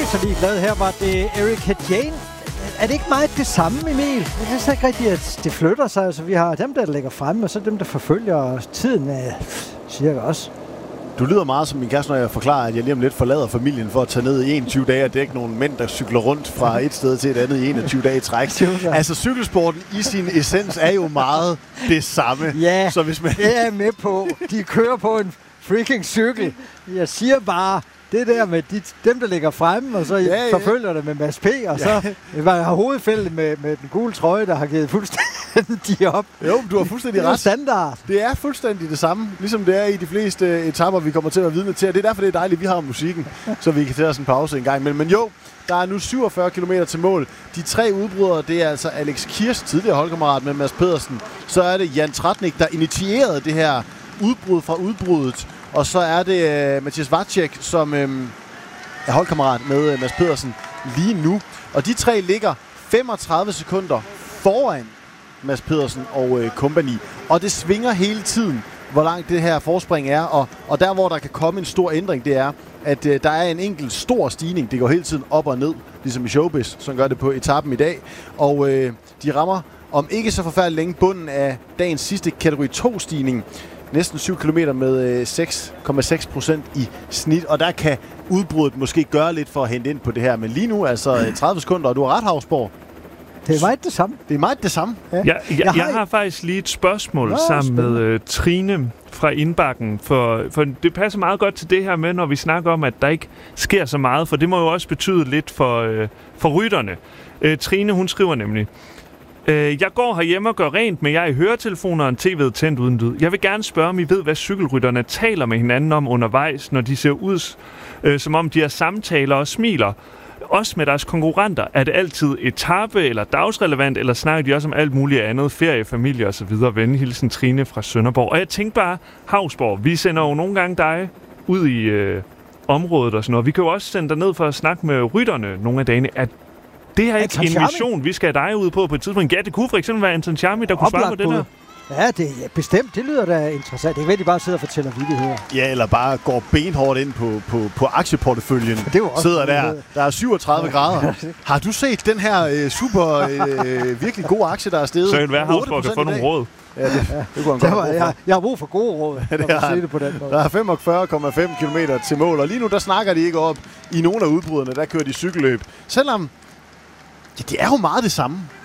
ikke så ligeglad. Her var det Erika Jane. Er det ikke meget det samme, Emil? Jeg synes ikke rigtigt, at det flytter sig. Altså, vi har dem, der ligger fremme, og så dem, der forfølger, og tiden er cirka også. Du lyder meget som min kæreste, når jeg forklarer, at jeg lige om lidt forlader familien for at tage ned i 21 dage, og det er ikke nogen mænd, der cykler rundt fra et sted til et andet i 21 dage i træk. Altså, cykelsporten i sin essens er jo meget det samme. Ja, så hvis man... det er jeg med på. De kører på en freaking cykel. Jeg siger bare, det der med dem, der ligger fremme, og så forfølger det med Mads P., og så har hovedfældet med den gule trøje, der har givet fuldstændig op. Jo, du har fuldstændig ret. Det er standard. Det er fuldstændig det samme, ligesom det er i de fleste etapper, vi kommer til at vidne til. Og det er derfor, det er dejligt, at vi har musikken, så vi kan tage os en pause en gang imellem. Men jo, der er nu 47 km til mål. De 3 udbrydere, det er altså Alex Kirs, tidligere holdkammerat med Mads Pedersen. Så er det Jan Tratnik, der initierede det her udbrud fra udbruddet. Og så er det Mathias Vacek, som er holdkammerat med Mads Pedersen lige nu. Og de 3 ligger 35 sekunder foran Mads Pedersen og company. Og det svinger hele tiden, hvor langt det her forspring er. Og der, hvor der kan komme en stor ændring, det er, at der er en enkelt stor stigning. Det går hele tiden op og ned, ligesom i showbiz, som gør det på etappen i dag. Og de rammer om ikke så forfærdeligt længe bunden af dagens sidste kategori 2-stigning. Næsten 7 km med 6,6% i snit, og der kan udbruddet måske gøre lidt for at hente ind på det her. Men lige nu, altså 30 sekunder, og du har ret, Havsborg. Det er meget det samme. Det er meget det samme. Ja. Jeg har faktisk lige et spørgsmål sammen med Trine fra Indbakken, for det passer meget godt til det her med, når vi snakker om, at der ikke sker så meget, for det må jo også betyde lidt for rytterne. Trine, hun skriver nemlig: jeg går herhjemme og gør rent, men jeg er i høretelefoner og en tv tændt uden lyd. Jeg vil gerne spørge, om I ved, hvad cykelrytterne taler med hinanden om undervejs, når de ser ud, som om de har samtaler og smiler. Også med deres konkurrenter. Er det altid etape eller dagsrelevant, eller snakker de også om alt muligt andet, ferie, familie osv.? Venhilsen Trine fra Sønderborg. Og jeg tænkte bare, Havsborg, vi sender jo nogle gange dig ud i området og sådan noget. Vi kan jo også sende dig ned for at snakke med rytterne nogle af dagene. Det her er ikke en mission, vi skal have dig ud på et tidspunkt. Ja, det kunne for eksempel være Anton Charmi, der kunne svare på det der. Ja, det er bestemt. Det lyder da interessant. Det kan være, de bare sidder og fortæller vittigheder. Ja, eller bare går benhårdt ind på aktieporteføljen. Det var også sidder der er 37 grader. Har du set den her super virkelig gode aktie, der er steget? Så kan det være, Havsborg kan få nogle råd. Ja, det kunne han godt. Jeg har brug for gode råd. Det på den måde. Der er 45,5 km til mål, og lige nu der snakker de ikke op. I nogle af udbruderne, der kører de cykelløb. Selvom det er jo meget det samme.